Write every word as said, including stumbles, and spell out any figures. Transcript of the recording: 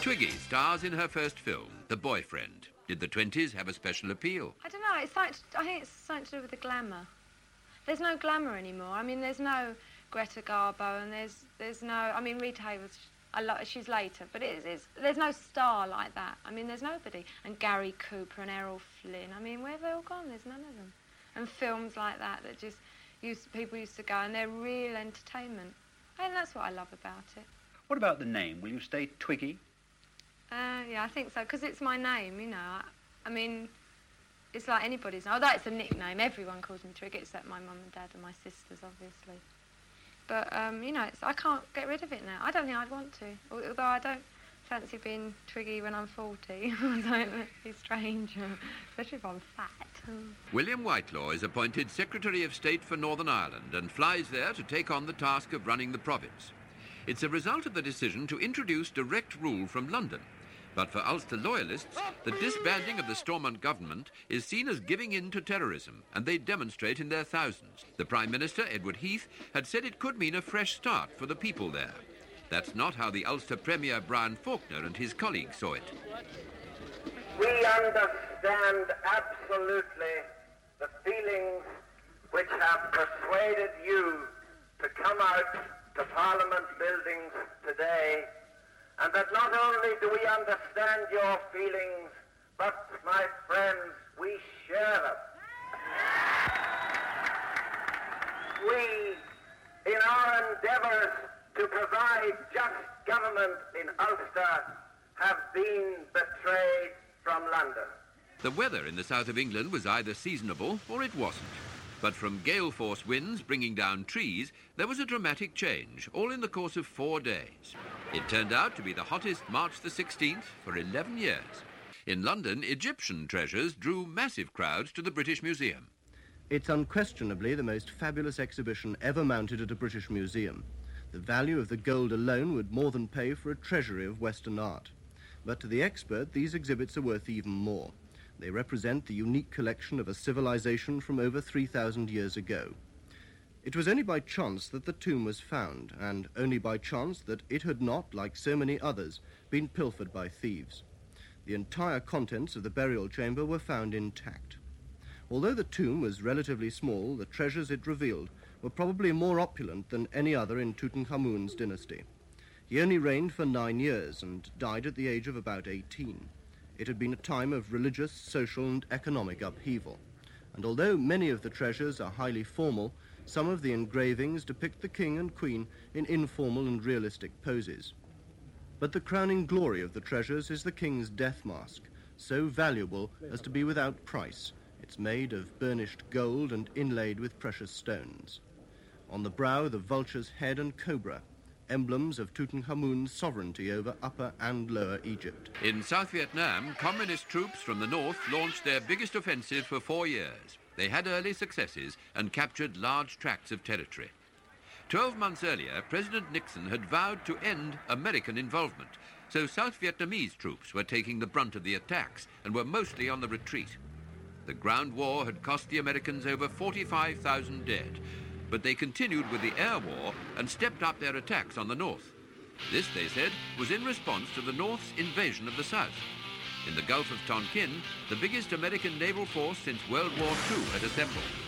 Twiggy stars in her first film, The Boyfriend. Did the twenties have a special appeal? I don't know. It's like, I think it's something to do with the glamour. There's no glamour anymore. I mean, there's no Greta Garbo, and there's there's no. I mean, Rita Hayworth, I lo- she's later, but it is. It's, there's no star like that. I mean, there's nobody. And Gary Cooper and Errol Flynn. I mean, where have they all gone? There's none of them. And films like that that just used people used to go, and they're real entertainment. And that's what I love about it. What about the name? Will you stay Twiggy? Uh, yeah, I think so, because it's my name, you know. I, I mean, it's like anybody's name. Although it's a nickname, everyone calls me Twiggy, except my mum and dad and my sisters, obviously. But, um, you know, it's, I can't get rid of it now. I don't think I'd want to, although I don't fancy being Twiggy when I'm forty. That'd be strange, especially if I'm fat. William Whitelaw is appointed Secretary of State for Northern Ireland and flies there to take on the task of running the province. It's a result of the decision to introduce direct rule from London. But for Ulster loyalists, the disbanding of the Stormont government is seen as giving in to terrorism, and they demonstrate in their thousands. The Prime Minister, Edward Heath, had said it could mean a fresh start for the people there. That's not how the Ulster Premier Brian Faulkner and his colleagues saw it. We understand absolutely the feelings which have persuaded you to come out to Parliament buildings today, and that not only do we understand your feelings, but, my friends, we share them. We, in our endeavours to provide just government in Ulster, have been betrayed from London. The weather in the south of England was either seasonable or it wasn't. But from gale-force winds bringing down trees, there was a dramatic change, all in the course of four days. It turned out to be the hottest March the sixteenth for eleven years. In London, Egyptian treasures drew massive crowds to the British Museum. It's unquestionably the most fabulous exhibition ever mounted at a British museum. The value of the gold alone would more than pay for a treasury of Western art. But to the expert, these exhibits are worth even more. They represent the unique collection of a civilization from over three thousand years ago. It was only by chance that the tomb was found, and only by chance that it had not, like so many others, been pilfered by thieves. The entire contents of the burial chamber were found intact. Although the tomb was relatively small, the treasures it revealed were probably more opulent than any other in Tutankhamun's dynasty. He only reigned for nine years and died at the age of about eighteen. It had been a time of religious, social and economic upheaval. And although many of the treasures are highly formal, some of the engravings depict the king and queen in informal and realistic poses. But the crowning glory of the treasures is the king's death mask, so valuable as to be without price. It's made of burnished gold and inlaid with precious stones. On the brow, the vulture's head and cobra, emblems of Tutankhamun's sovereignty over Upper and Lower Egypt. In South Vietnam, communist troops from the north launched their biggest offensive for four years. They had early successes and captured large tracts of territory. Twelve months earlier, President Nixon had vowed to end American involvement, so South Vietnamese troops were taking the brunt of the attacks and were mostly on the retreat. The ground war had cost the Americans over forty-five thousand dead, but they continued with the air war and stepped up their attacks on the north. This, they said, was in response to the North's invasion of the South. In the Gulf of Tonkin, the biggest American naval force since World War Two had assembled.